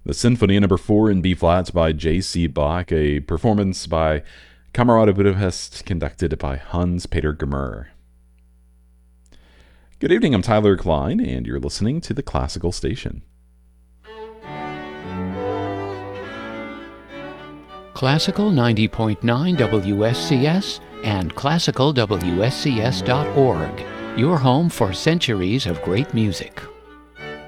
The Sinfonia Number 4 in B-flat by J.C. Bach, a performance by Camerata Budapest conducted by Hans-Peter Gmür. Good evening, I'm Tyler Klein, and you're listening to The Classical Station. Classical 90.9 WSCS and classicalwscs.org, your home for centuries of great music.